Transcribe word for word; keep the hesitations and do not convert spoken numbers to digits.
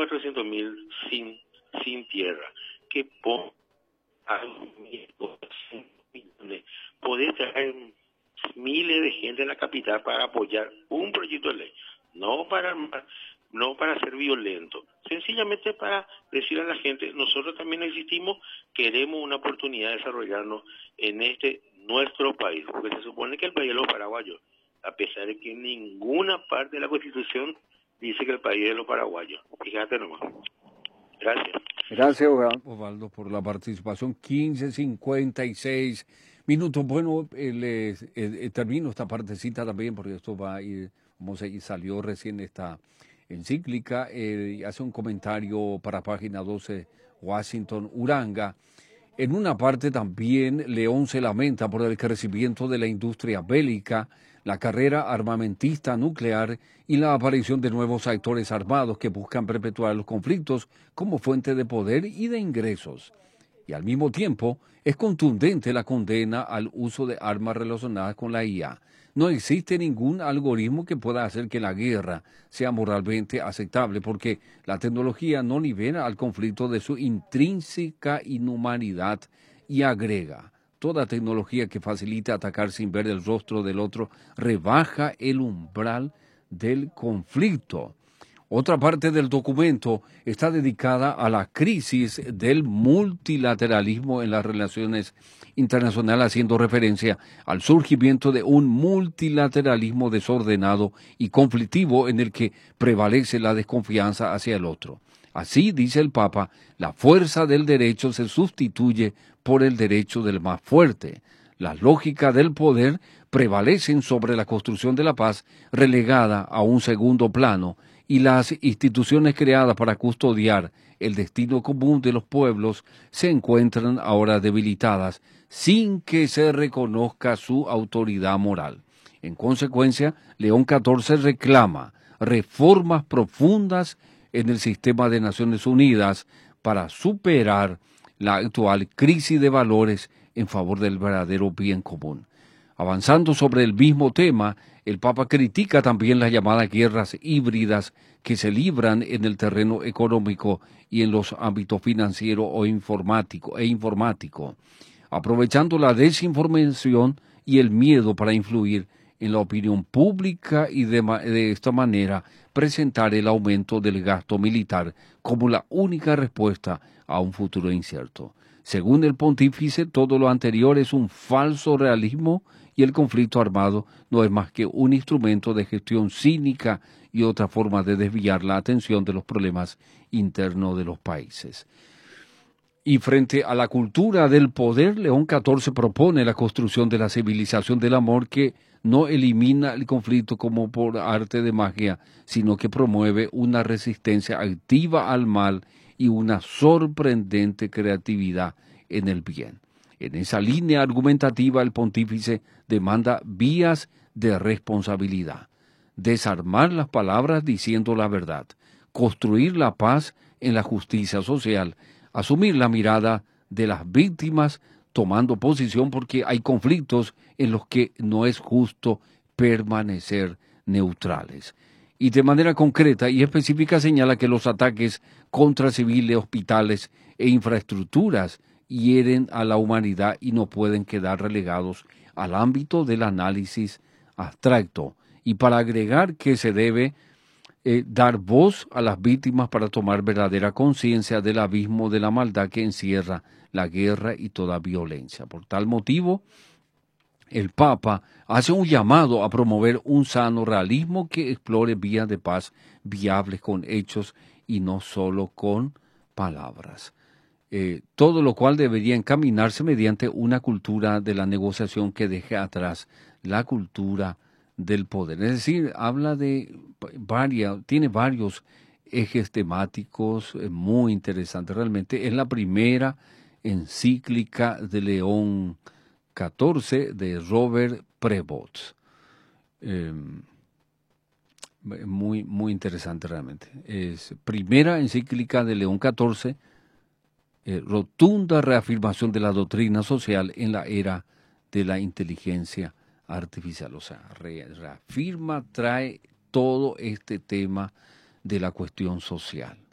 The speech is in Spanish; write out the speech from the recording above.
cuatrocientos mil sin, sin tierra, que pon a millones, poder traer miles de gente en la capital para apoyar un proyecto de ley, no para no para ser violento, sencillamente para decir a la gente, nosotros también existimos, queremos una oportunidad de desarrollarnos en este nuestro país, porque se supone que el país de los paraguayos, a pesar de que en ninguna parte de la Constitución dice que el país es de los paraguayos. Fíjate nomás. Gracias. Gracias, Osvaldo, por la participación. quince cincuenta y seis minutos. Bueno, eh, les, eh, eh, termino esta partecita también, porque esto va a ir, como se salió recién esta encíclica. Eh, hace un comentario para página doce, Washington Uranga. En una parte también León se lamenta por el crecimiento de la industria bélica, la carrera armamentista nuclear y la aparición de nuevos actores armados que buscan perpetuar los conflictos como fuente de poder y de ingresos. Y al mismo tiempo es contundente la condena al uso de armas relacionadas con la I A. No existe ningún algoritmo que pueda hacer que la guerra sea moralmente aceptable, porque la tecnología no libera al conflicto de su intrínseca inhumanidad y agrega: toda tecnología que facilite atacar sin ver el rostro del otro rebaja el umbral del conflicto. Otra parte del documento está dedicada a la crisis del multilateralismo en las relaciones internacionales, haciendo referencia al surgimiento de un multilateralismo desordenado y conflictivo en el que prevalece la desconfianza hacia el otro. Así, dice el Papa, la fuerza del derecho se sustituye por el derecho del más fuerte. La lógica del poder prevalecen sobre la construcción de la paz, relegada a un segundo plano, y las instituciones creadas para custodiar el destino común de los pueblos se encuentran ahora debilitadas, sin que se reconozca su autoridad moral. En consecuencia, León catorce reclama reformas profundas en el sistema de Naciones Unidas para superar la actual crisis de valores en favor del verdadero bien común. Avanzando sobre el mismo tema, el Papa critica también las llamadas guerras híbridas que se libran en el terreno económico y en los ámbitos financiero o informático e informático, aprovechando la desinformación y el miedo para influir en la opinión pública y de, de esta manera presentar el aumento del gasto militar como la única respuesta a un futuro incierto. Según el pontífice, todo lo anterior es un falso realismo y el conflicto armado no es más que un instrumento de gestión cínica y otra forma de desviar la atención de los problemas internos de los países. Y frente a la cultura del poder, León catorce propone la construcción de la civilización del amor que no elimina el conflicto como por arte de magia, sino que promueve una resistencia activa al mal y una sorprendente creatividad en el bien. En esa línea argumentativa, el pontífice demanda vías de responsabilidad, desarmar las palabras diciendo la verdad, construir la paz en la justicia social, asumir la mirada de las víctimas tomando posición porque hay conflictos en los que no es justo permanecer neutrales. Y de manera concreta y específica señala que los ataques contra civiles, hospitales e infraestructuras hieren a la humanidad y no pueden quedar relegados al ámbito del análisis abstracto. Y para agregar que se debe eh, dar voz a las víctimas para tomar verdadera conciencia del abismo de la maldad que encierra la guerra y toda violencia. Por tal motivo, el Papa hace un llamado a promover un sano realismo que explore vías de paz viables con hechos y no solo con palabras. Eh, todo lo cual debería encaminarse mediante una cultura de la negociación que deje atrás la cultura del poder. Es decir, habla de varias, tiene varios ejes temáticos eh, muy interesantes. Realmente es la primera encíclica de León catorce de Robert Prevost. Eh, muy, muy interesante realmente. Es primera encíclica de León catorce, eh, rotunda reafirmación de la doctrina social en la era de la inteligencia artificial. O sea, re, reafirma, trae todo este tema de la cuestión social.